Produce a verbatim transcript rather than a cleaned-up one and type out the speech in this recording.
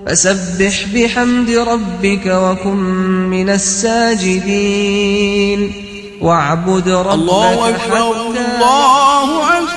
فسبح بحمد ربك وكن من الساجدين واعبد ربك الله أكبر. حتى الله أكبر.